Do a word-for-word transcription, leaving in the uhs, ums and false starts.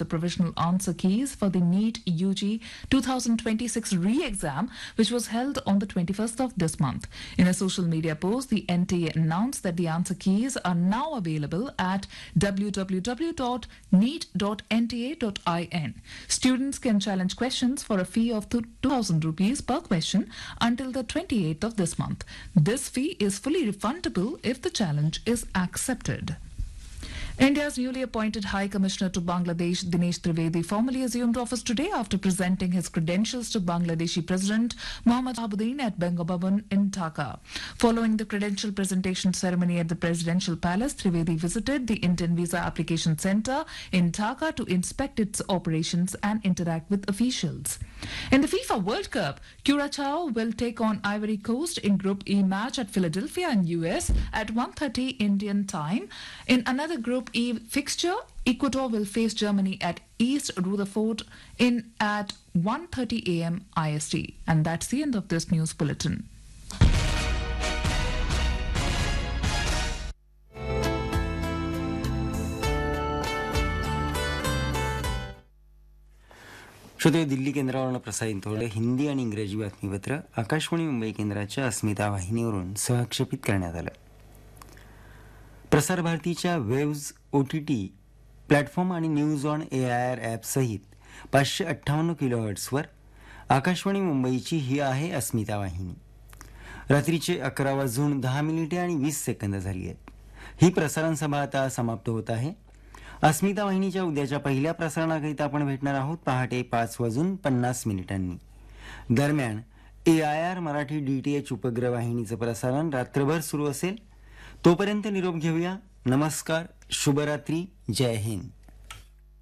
the provisional answer keys for the NEET U G twenty twenty-six re-exam, which was held on the twenty-first of this month. In a social media post, the N T A announced that the answer keys are now available at w w w dot neet dot n t a dot in. Students can challenge questions for a fee of two thousand rupees per question until the twenty-eighth of this month. This fee is fully refundable if the challenge is accepted. India's newly appointed High Commissioner to Bangladesh, Dinesh Trivedi, formally assumed office today after presenting his credentials to Bangladeshi President Mohammad Abuddin at Bangabhavan in Dhaka. Following the credential presentation ceremony at the Presidential Palace, Trivedi visited the Indian Visa Application Centre in Dhaka to inspect its operations and interact with officials. In the FIFA World Cup, Curacao will take on Ivory Coast in Group E match at Philadelphia in U S at one thirty Indian time. In another Group E fixture, Ecuador will face Germany at East Rutherford in at one thirty a m I S T. And that's the end of this news bulletin. श्रोते, दिल्ली केंद्रावरून प्रसारित होणारे हिंदी आणि इंग्रजी बातमीपत्र आकाशवाणी मुंबई केंद्राच्या अस्मिता वाहिनीवरून सहक्षेपित करण्यात आलं. प्रसार भारतीच्या waves O T T platform आणि news on A I R app सहित पाचशे अठ्ठावन्न किलोहर्ट्सवर आकाशवाणी मुंबईची ही आहे अस्मिता वाहिनी. रात्रीचे अकरा वाजून दहा मिनिटे आणि वीस सेकंद झाली आहेत. ही प्रसारण सभा आता समाप्त होत आहे. अस्मिता वाहिनीच्या उद्याच्या पहिल्या प्रसारणाकरिता आपण भेटणार आहोत पहाटे पाच वाजून पन्नास मिनिटांनी. दरम्यान ए I R Marathi D T H उपग्रह वाहिनीचं प्रसारण रात्रभर सुरू असेल. तोपर्यंत निरोप घेऊया. नमस्कार, शुभरात्री, जय हिंद.